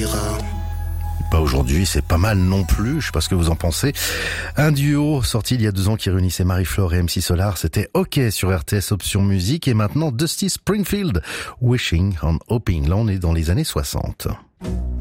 suffira. Pas aujourd'hui, c'est pas mal non plus, je sais pas ce que vous en pensez. Un duo sorti il y a 2 ans qui réunissait Marie-Flore et MC Solar, c'était OK sur RTS Option Musique, et maintenant Dusty Springfield, Wishing on Hoping. Là on est dans les années 60.